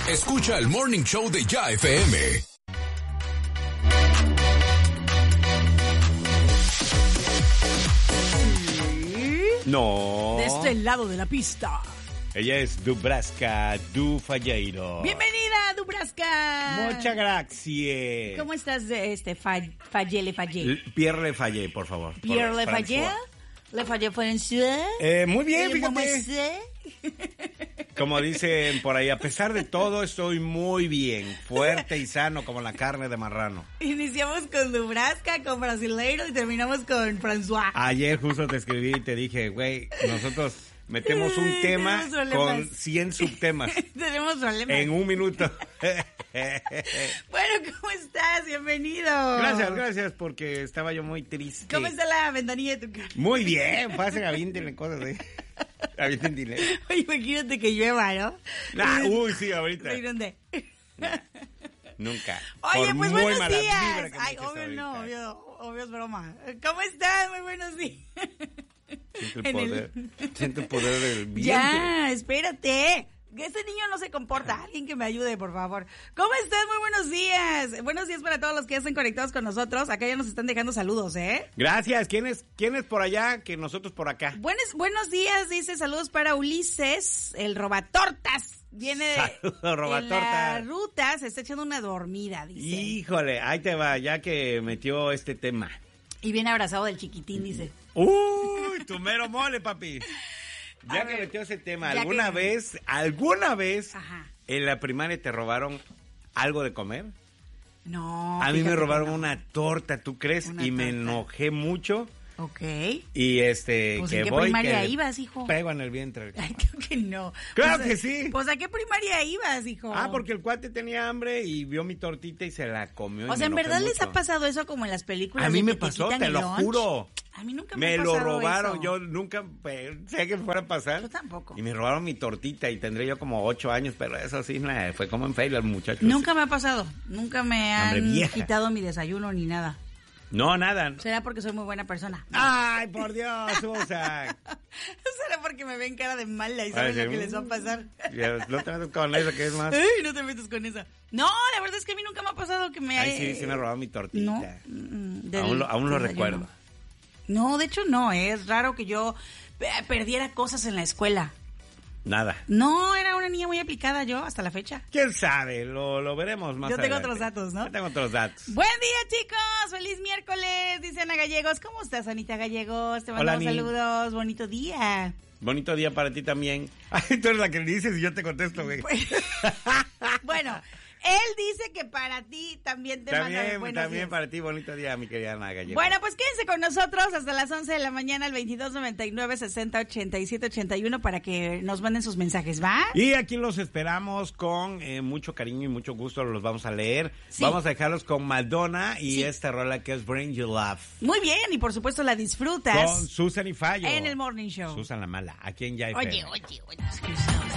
Escucha el Morning Show de Ya FM. No. De este lado de la pista. Ella es Dubraska Dufayeiro. Bienvenida, Dubraska. Muchas gracias. ¿Cómo estás, Fallé? Pierre Le Fayet, por favor. Pierre Le Fayet. Le Fayet François. Muy bien, fíjate. Como dicen por ahí, a pesar de todo, estoy muy bien, fuerte y sano como la carne de marrano. Iniciamos con Dubraska, con Brasileiro y terminamos con François. Ayer justo te escribí y te dije, güey, nosotros metemos un tema con 100 subtemas. Tenemos problemas. En un minuto. Bueno, ¿cómo estás? Bienvenido. Gracias, porque estaba yo muy triste. ¿Cómo está la ventanilla de tu casa? Muy bien, pasen, aviéntenle cosas, avienten dinero. Oye, imagínate que llueva, ¿no? Uy, sí, ahorita. ¿De dónde? Nunca. Oye, pues muy buenos mala días. vibra que me Ay, eches obvio ahorita. no, obvio es broma. ¿Cómo estás? Muy buenos días. Siento el poder del viento. Ya, espérate. Este niño no se comporta. Alguien que me ayude, por favor. ¿Cómo estás? Muy buenos días. Buenos días para todos los que ya están conectados con nosotros. Acá ya nos están dejando saludos, ¿eh? Gracias. ¿Quién es por allá que nosotros por acá? Buenos días, dice saludos para Ulises, el robatortas. Viene Saludos, en robatortas. la ruta, se está echando una dormida, dice. Híjole, ahí te va, ya que metió este tema. Y viene abrazado del chiquitín, dice. Uy, tu mero mole, papi. Ya que metió ese tema, ¿alguna vez Ajá. en la primaria te robaron algo de comer? No. A mí me fíjate robaron que no. una torta, ¿tú crees? Una Y me torta. enojé mucho. Ok. Y Pues que ¿en qué voy primaria que ibas, hijo? pego en el vientre. Ay, creo que no. Claro Pues, que sí. Pues ¿a qué primaria ibas, hijo? Porque el cuate tenía hambre y vio mi tortita y se la comió. y O sea, ¿en me enojé verdad les mucho. ha pasado eso como en las películas? A mí de me que pasó, quitan te el lo lunch? juro. A mí nunca me ha Me lo pasado robaron, eso. yo nunca pensé que fuera a pasar. Yo tampoco. Y me robaron mi tortita y tendré yo como 8 años, pero eso sí, fue como en feria el muchacho. Nunca me ha pasado. Nunca me Hombre, han vieja. quitado mi desayuno ni nada. No, nada. ¿Será porque soy muy buena persona? Ay, por Dios, Susan. ¿Será porque me ven cara de mala y saben Ay, lo que sí. les va a pasar? Ya, no te metas con eso, que es más. Ay, no te metas con esa. No, la verdad es que a mí nunca me ha pasado que me... Ay, sí me robaron mi tortita. No. Aún lo desayuno. recuerdo. No, de hecho no, es raro que yo perdiera cosas en la escuela. Nada. No, era una niña muy aplicada yo hasta la fecha. ¿Quién sabe? Lo veremos más Yo tengo adelante. otros datos, ¿no? Yo tengo otros datos. Buen día, chicos. Feliz miércoles, dice Ana Gallegos. ¿Cómo estás, Anita Gallegos? Te mandamos Hola, Ani. saludos. Bonito día. Bonito día para ti también. Ay, tú eres la que dices y yo te contesto, güey. Bueno, él dice que para ti también te manda buenos También días. para ti, bonito día, mi querida Ana Gallego. Bueno, pues quédense con nosotros hasta las 11 de la mañana al 2299-6087-81 para que nos manden sus mensajes, ¿va? Y aquí los esperamos con mucho cariño y mucho gusto, los vamos a leer. Sí. Vamos a dejarlos con Madonna y Sí. esta rola que es Bring You Love. Muy bien, y por supuesto la disfrutas Con Susan y Fallo. en el Morning Show. Susan la mala, aquí en Ya Oye.